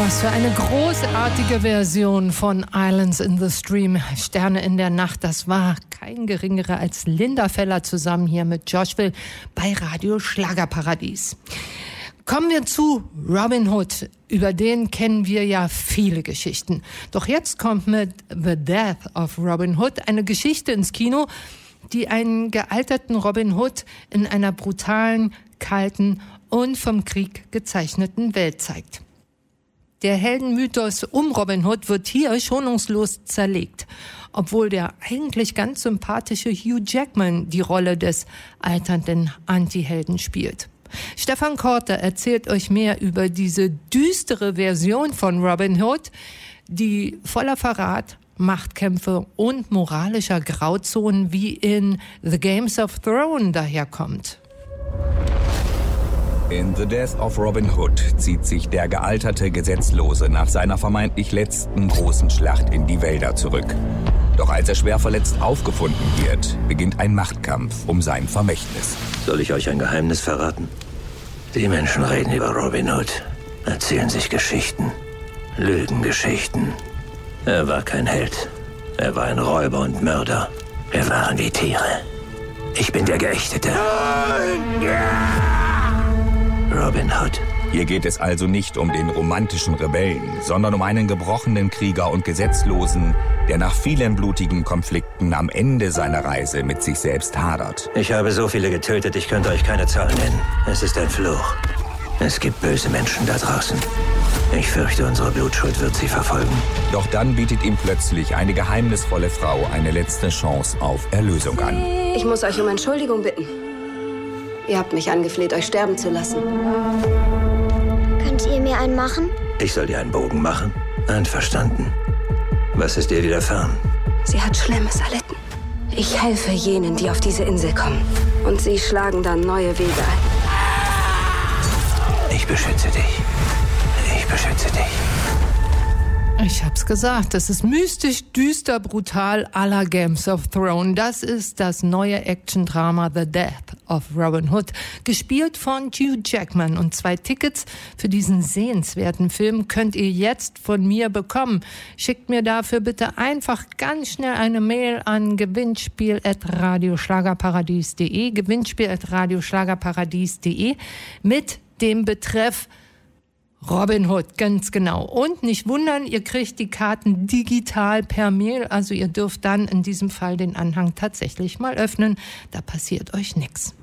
Was für eine großartige Version von Islands in the Stream, Sterne in der Nacht. Das war kein geringerer als Linda Feller zusammen hier mit Joshville bei Radio Schlagerparadies. Kommen wir zu Robin Hood. Über den kennen wir ja viele Geschichten. Doch jetzt kommt mit The Death of Robin Hood eine Geschichte ins Kino, die einen gealterten Robin Hood in einer brutalen, kalten und vom Krieg gezeichneten Welt zeigt. Der Heldenmythos um Robin Hood wird hier schonungslos zerlegt, obwohl der eigentlich ganz sympathische Hugh Jackman die Rolle des alternden Antihelden spielt. Stefan Korte erzählt euch mehr über diese düstere Version von Robin Hood, die voller Verrat, Machtkämpfe und moralischer Grauzonen wie in The Games of Thrones daherkommt. In The Death of Robin Hood zieht sich der gealterte Gesetzlose nach seiner vermeintlich letzten großen Schlacht in die Wälder zurück. Doch als er schwer verletzt aufgefunden wird, beginnt ein Machtkampf um sein Vermächtnis. Soll ich euch ein Geheimnis verraten? Die Menschen reden über Robin Hood, erzählen sich Geschichten, Lügengeschichten. Er war kein Held. Er war ein Räuber und Mörder. Wir waren wie Tiere. Ich bin der Geächtete. Robin Hood. Hier geht es also nicht um den romantischen Rebellen, sondern um einen gebrochenen Krieger und Gesetzlosen, der nach vielen blutigen Konflikten am Ende seiner Reise mit sich selbst hadert. Ich habe so viele getötet, ich könnte euch keine Zahl nennen. Es ist ein Fluch. Es gibt böse Menschen da draußen. Ich fürchte, unsere Blutschuld wird sie verfolgen. Doch dann bietet ihm plötzlich eine geheimnisvolle Frau eine letzte Chance auf Erlösung an. Ich muss euch um Entschuldigung bitten. Ihr habt mich angefleht, euch sterben zu lassen. Könnt ihr mir einen machen? Ich soll dir einen Bogen machen? Einverstanden. Was ist ihr widerfahren? Sie hat Schlimmes erlitten. Ich helfe jenen, die auf diese Insel kommen. Und sie schlagen dann neue Wege ein. Ich beschütze dich. Ich beschütze dich. Ich hab's gesagt, das ist mystisch, düster, brutal à la Games of Thrones. Das ist das neue Action-Drama The Death of Robin Hood, gespielt von Hugh Jackman. Und 2 Tickets für diesen sehenswerten Film könnt ihr jetzt von mir bekommen. Schickt mir dafür bitte einfach ganz schnell eine Mail an gewinnspiel@radioschlagerparadies.de, gewinnspiel@radioschlagerparadies.de mit dem Betreff Robin Hood, ganz genau. Und nicht wundern, ihr kriegt die Karten digital per Mail. Also ihr dürft dann in diesem Fall den Anhang tatsächlich mal öffnen. Da passiert euch nichts.